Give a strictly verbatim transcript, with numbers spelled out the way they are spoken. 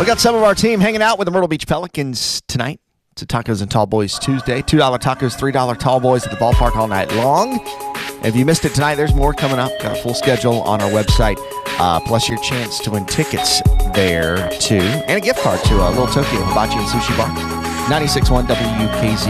We got some of our team hanging out with the Myrtle Beach Pelicans tonight. It's a Tacos and Tall Boys Tuesday. two dollar tacos, three dollar tall boys at the ballpark all night long. If you missed it tonight, there's more coming up. Got a full schedule on our website, uh, plus your chance to win tickets there, too. And a gift card to uh, Little Tokyo Hibachi and Sushi Bar. ninety-six point one W K Z